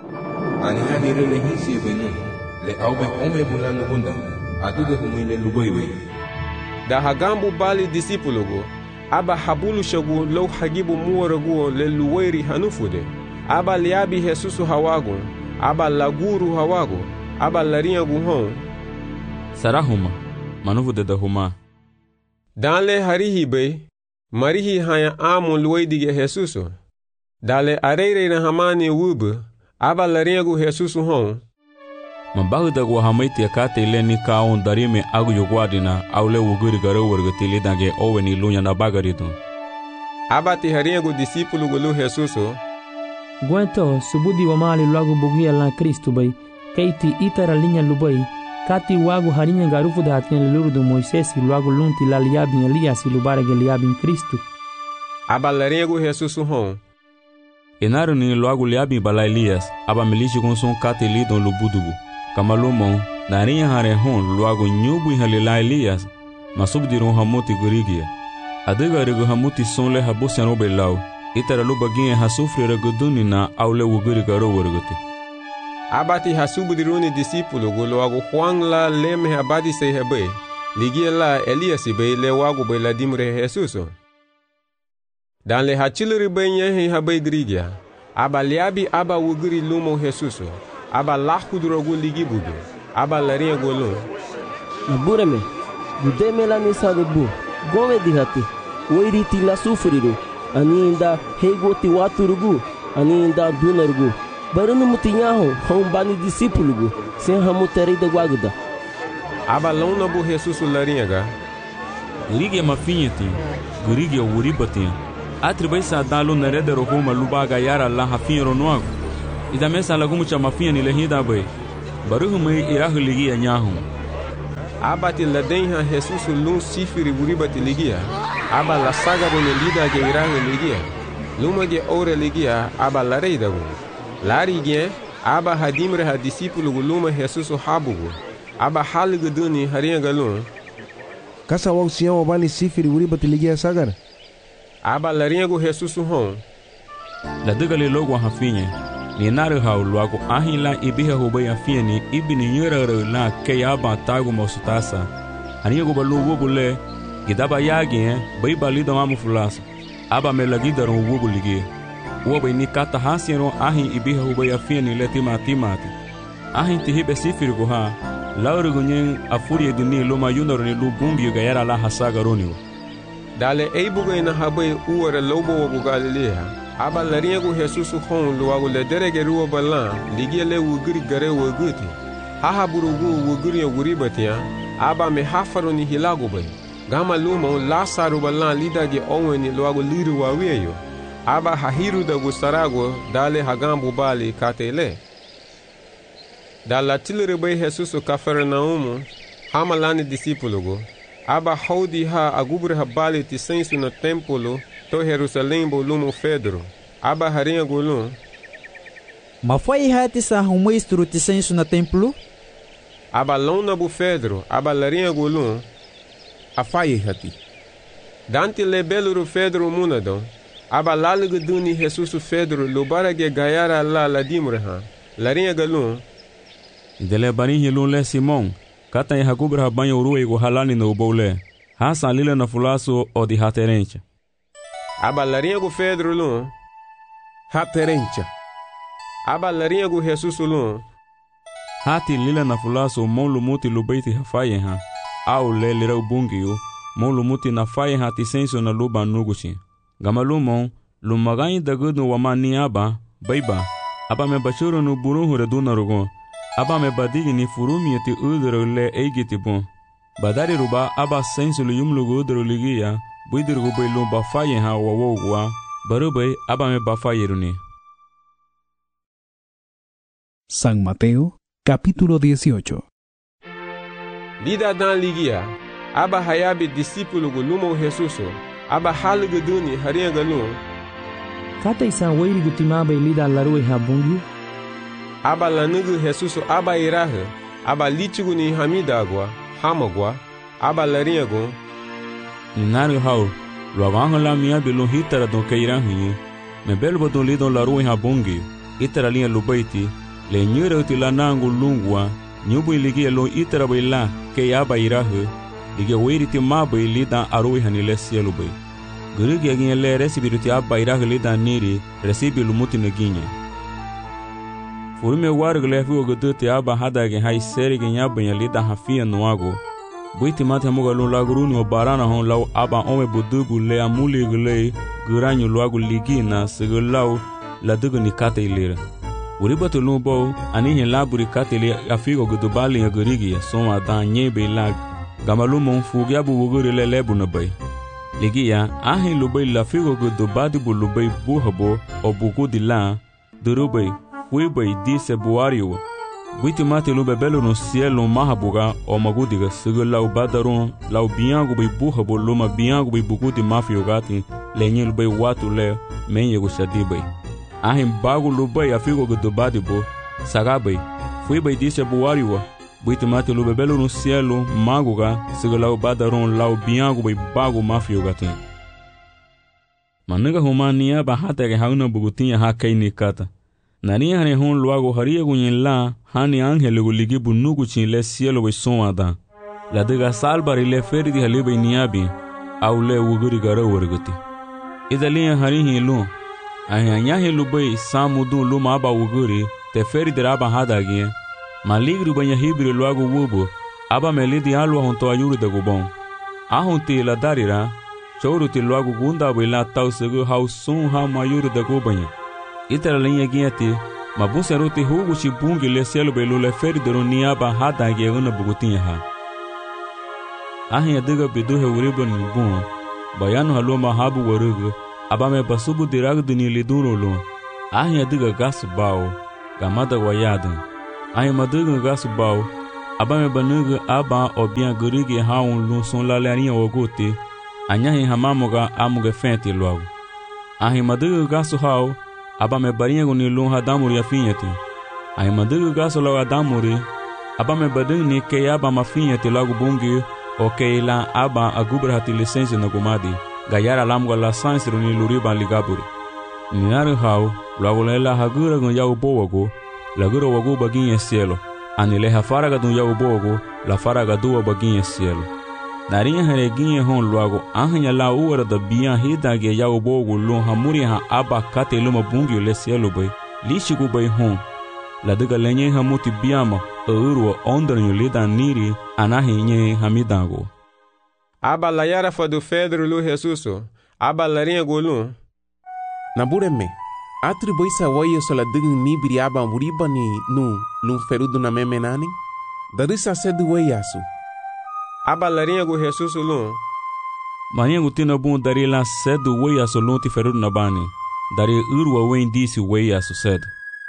Aniha dire le hisi venu. Le aube ome bulano hunda. Aduge humile lubaywe. Da hagambu bali discípulo aba habulu shagu lo hagibu muwaragu le luweri hanufude. Aba liabi Jesusu hawagu. Aba laguru hawagu. Aba lariengu hon. Sarahuma. Manufude da huma. Danle harihi be. Marihi haya amu luweidige Jesuso. Dale areire na hamani wubu. Aba lariengu Jesusu hon. Mabahu da guahamaiti akate ile ni kaon darime agu yogwadina aule wuguri garo wargati lidange owe ni lunya na bagaritu. Aba ti hariengu discípulo gulu Jesuso. Guento subudi wa mali luagu bugia la Kristu bay. Keiti itara linya lubay. Kati wagu harinya garufu da hatien lulu do Moisesi luagu lunti la liabin Elias lubare ge liabin Kristu. Aba lariengu Jesusu hon. Enaru ni luagu liabin bala Elias. Aba milishi konson kate lidon lubudugu. Kamalumon, narinya hare hon luago nyubu halila Elias, masubdiron hamuti gurigia. Adega rego hamuti sonle habusiano belau, itara lubaginye hasufri reguduni na aule wuguri garo wargote. Abati hasubdiruni discípulo go luago Juan la leme abadi se hebe, ligia la Elias be le wago be la dimre Jesuso. Dan le hachilri be nyehe habe grigia, aba liabi aba wuguri lumo Jesuso. Aba lahudrogu ligibuge. Aba lariengu lo. Nabureme, gudeme la nisa de bu. Gome dihati. Weiriti la sufriru. Ani inda hegoti waturugu. Ani inda dunarugu. Barunu mutinyaho hombani discípulo. Sem hamuteri de guaguda. Aba lona bu Jesusu larienga. Gurige mafinyetin, gurige wuribatin. Atribai sa dalo narede rohoma lubaga yara la hafin ronoago. Ida mesa lagumu cha mafinha ni lehida bai. Baruhu mai irahu ligia nyahum. Abati ladenha Jesus lum sifiri wuribati ligia. Aba la saga bone lida ge irahu ligia. Luma ge ore ligia aba lareida gu. Lari ge aba hadimre ha discípulo gu luma Jesus habugu. Aba haligu duni harinha galun. Kasa wau sião abani sifiri wuribati ligia sagar. Aba larinha gu Jesus hon. La digali logo hafinye. Ni nare hau luago ahin la ibiha hubay afinye ni ibi ni nyura la ke aba tagu mosutasa. Aniya gu balu wubu le. Gidaba yagi eh. Bai balida mamu fulasa. Aba me lagida ron wubu ligi. Uwa ni kata hasien ahin ibiha hubay afinye ni le tima timati. Ahin tihibe sifiri gu ha. Lauri gu nyen afuri dini luma yunaro ni lu bungi gayara la hasaga roniwa. Dale eibuga ina habai uwara lobo wabu Galilea. Aba larinha gu Jesus hon luagu le derege ruwa balan ligia le wugiri gare wuguti. Haha burugu wugiri ya wuribatia. Aba me hafaro ni hilagu bai. Gama lumo Lasaru balan lida ge onwe ni luagu liru waweyo. Aba hahiru da gustarago dale hagambu bali katele. Dala tilere bai Jesus Cafarnaumu hamalani discípulo. Aba haudi ha agubre ha bali ti sensu no templo to Jerusalém bo lumo Pedro. Aba harinha gulum. Ma foi ha ti sa humestro ti sensu no templo? Aba lona bu Pedro, aba larinha gulum. Afai hati. Dante le beluru Pedro munado. Aba lalugu duni Jesus Pedro lubara ge gayara la la dimreha. Larinha galum. Dele bani hilun le Simon. Kata ya hagubra ha banho urue go halani no boule. Hasa lila na fulaso o di haterencha. Aba larinha gu Pedro lum. Haterencha. Aba larinha gu Jesus lum. Hati lila na fulaso mon lumuti lubeiti hafaye ha. Au le lira ubungiu. Mon lumuti na faye ha tisenso na luba nuguchi. Gamalumon lumagain dagudu wamani aba. Baiba. Aba me bachuru no buruhu reduna rogon. Aba me badigi ni furumi eti udro le eigiti bon. Badari ruba aba sensu lu yumlugu udro ligia. Buidirgu bailu bafaye ha wawogwa. Barubay aba me bafaye runi. San Mateo, capítulo dieciocho. Lida dan ligia. Aba hayabi discípulo gu lumo Jesuso. Aba halugu duni harinha galum. Kata isan wairi gu timaba lida larue habungi. Aba lanugu Jesus aba irahe. Aba litigu ni hamidagwa. Hamagwa. Aba larinha gu. Ninaru hau. Luaganho la mia bilu hitara don keirahinho. Me belbo don lidon larue habungi. Itara linha lubaiti. Le nyure uti la nangu lungwa. Nyubu iligia lo itara baila. Ke aba irahe. Ligia wairi ti maba lidan arue hanile sielu bai. Gurigi aginha le resibiru ti aba irahe lidan niri. Resibi lumuti naginha. Furume wargu lefi oguduti aba hadage hai serige nyabanya lida hafia noago. Buiti mate muga lu laguruni o barana hon lau aba ome budubu le amuli gule guranyu luagu ligina segulau la dugu ni kate ilira. Uribatu lumbo anihin laburi kate ili afigo gudubali ya gurigi ya soma da nyebe lag. Gamalumon fugyabu wuguri le lebu nabai. Ligia ahin lubai lafigo gudubadi bu lubai buhabo o bugudi la durubai. Wibai dise buariwa. Buiti mate lube belo no cielo mahabuga o magudiga sigo lau badaron lau biangu bai buhabo luma biangu bai bugudi mafio gati lenye lube watu le menye gushadi bai. Ahin bagu lube afigo gudubadi bo sagabai. Fuibai dise buariwa. Buiti mate lube belo no cielo maguga sigo lau badaron lau biangu bai bagu mafio gati. Manuga humania bahata ke hauna bugutinha hakai nikata. Nani hane hon luago haria gunyen la hani angele guligi bunugu chin le cielo bai sonada. La dega salbari le ferdi halibai niabi au le wuguri gara warguti. Idalia hari hilu. Ahi anyahi lubai samudu luma aba wuguri te ferdi raba hadagi. Maligru banya hibri luago wubu aba melidi alwa honto ayuru de gubon. Ahunti la darira chauruti luago gunda bai la tau segu hau sun ha mayuru de gubanya. Itara linha guiati, mabusa ruti hugo chibungi le cielo belu le feri de ronia ba hada ge una bugutinha ha. ahin adiga bidu he uriba ni bon bayanu haloma habu warugu abame basubu dirag duni liduro lo ahin adiga gas bao gamada wayadan ahin madiga gas bao abame banuga aba obian gurigi haun lu son lalarinha ogote anyahin hamamuga amuga fente logo ahin madiga gas hao abame barinha guni lu hadamuri afinhate ahin madiga gas logo adamuri abame badin ni ke aba mafinhate logo bungi ok la aba agubra hati licença na gumadi gayara lamgo la sansiro ni luriba ligaburi ninare hao logo la hagura gun yau bowago lagura wago baginha cielo anile hafaraga dun yau bowago la faraga duwa baginha cielo narinha hareginha hon logo ahnya la uara da bian hidage yau bowago lo hamuri ha aba kate luma bungi le cielo bay lishigu bay hon la diga lenye hamuti biama urwa ondranyo lida niri anahi nye hamidango aba la yara fadu Pedro lu Jesuso aba larinha golu nabureme atribuisa wayo sola digin nibiri aba muriba ni nu lu ferudu na memenani darisa sedu wayasu aba larinha go Jesuso lu mania gutina bun dari la sedu wayasu lu ti ferudu na bani dari urwa wen disi wayasu sedu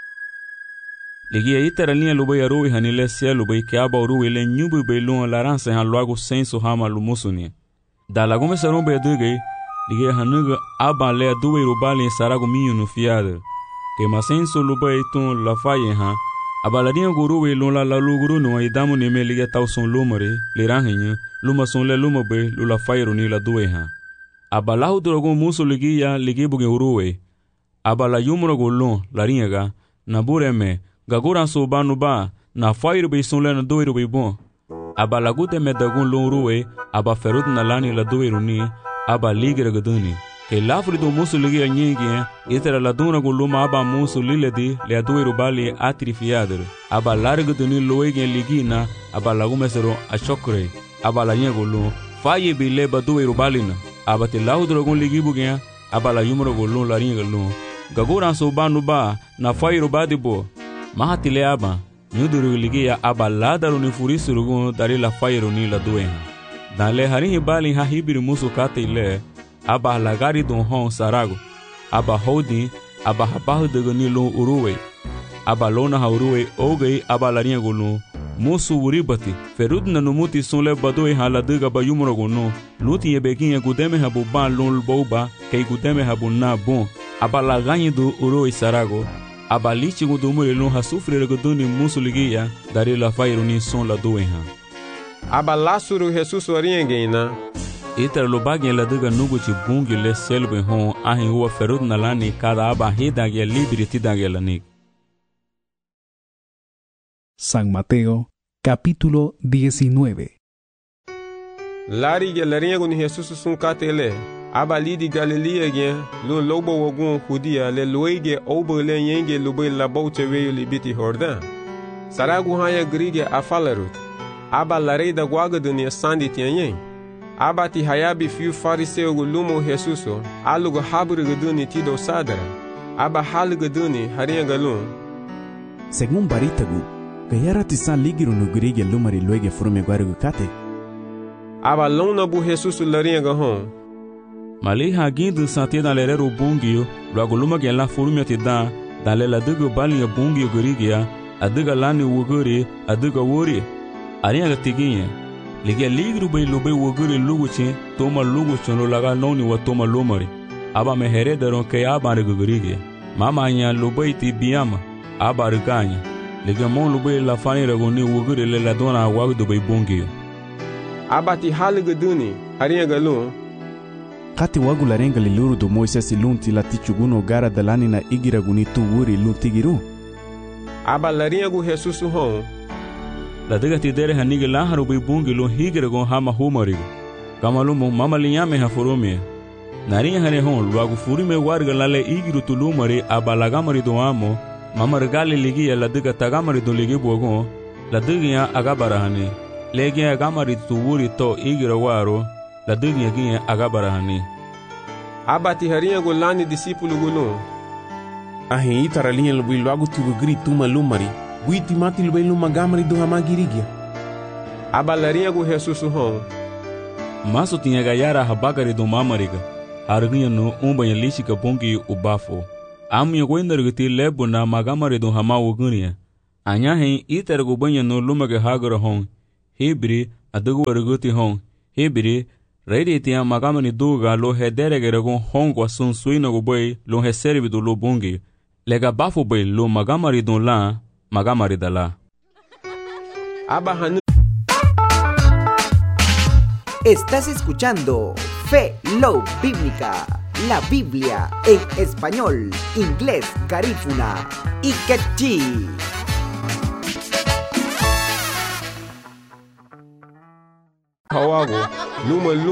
ligia itara linha lubay aroi hanile cielo bay que aba aroi le nyubu bay lon larança han logo senso hama lumusuni da lagume saron bay duge ligia hanuga aba le duwe rubali sarago minho no fiada que masenso lubay ton la faye ha aba la linha guru lon la luguru no idamo ne me ligia tau son lumare le ranhenha luma son le luma bay lula faye ni la duwe ha aba la udrogo muso ligia ligia buge uroi aba la yumro golon la ringa na bureme gagura so banu ba na fairu be son lena doiru be bon aba lagute me dagun lonruwe aba ferut na lani la doiru ni aba ligre gaduni ke lafri do musu ligi anyingi itera la duna go luma aba musu liledi le doiru bali atrifiader aba largo duni loege ligina aba lagume sero a chokre aba la nyego lo faye be le ba doiru balina aba te laudro go ligi bugia aba la yumro go lo la ringa lo gagura so banu ba na fairu badibo mahatile aba nyuduru ligia aba ladaru ni furisurugu dari la fairu ni la duenha dale harinhi bali ha hibiri musu kate ile aba lagari don hon sarago aba hodi aba habahu de ni lo uruwe aba lona ha uruwe ogei aba larinha gulu musu uribati ferudna no muti sonle badoi hala diga ba yumro gunu luti yebeginha gudeme habu ban lon boba kei gudeme habu na bon aba laganyi do uruwe sarago aba lichi gudumure lon ha sufre guduni musu ligia dari la fairu ni son la duenha aba lasuru Jesus oriengena iter lo bagin la diga nugu ci bungi le selbe hon ahin huwa ferud na lani kada aba hidage libri tidage lanik. San Mateo, capítulo diecinueve. Lari ge larinha gun Jesus sun katele aba lidi Galilea ge lo lobo wogun Judia le loige obo le yenge lobe la boute weyo libiti Jordan saragu haya grige afalarut aba larei da guaga dunia sandi tianyen aba ti hayabi fiu fariseu gu lumo Jesuso alugo habru guduni tido sadara aba hal guduni harinha galun según baritagu gayara tisan ligiru no grige lumari loige frume guarugu kate aba lona bu Jesuso larinha gahon mali hagindu sante na lerero bungio logo luma ge la furumia te da dale la dugo balia bungio gorigia adiga lani wogori adiga wori arinha tiginha ligia ligru bay lobe wogori luguchi toma luguchi no laga noni wa toma lomari aba me heredaron ke aba re gorigia mama nya lobe ti biama aba reganya ligia mon lobe la fani regoni wogori le la dona wa do bay bungio aba ti halige duni arinha galun kati wagu larenga liluru do Moisés lunti la tichuguno gara dalani na igira gunitu wuri luntigiru aba larinha gu Jesus hon la diga ti dere hanige la haru bi bungi lo higira gon hama humarigo kamalu mo mama linyame ha foromie narinha hane hon wagu furime warga lale igiru tulumari aba lagamari do amo mama regale ligi la diga tagamari do ligi bogon la diga agabara hane legi agamari tu wuri to igira waro la diga ginha agabara hane aba ti harinha go lani discípulo gulu ahin itara linha lo bilo agu tu gri tuma lumari buiti mati lo bilo magamari do hamagirigia aba larinha go Jesus hon Maso tinha gayara habakari do mamariga. Harginha no umbanha lishika bungi ubafo. Amya wendargati lebo na magamari do hamawo gunia. Anyahin itergo banha no lumage hagara hon. Hebri adugo arguti hon. Hebri Reidi tinha magamani duga lo hederegere gon hongo asun suina go boy lo heservi do lo bungi. Lega bafo boy lo magamari do la magamari da la. Estás escuchando Fe Love Bíblica, la Biblia en español, inglés, garífuna y quechí. Hawago, luma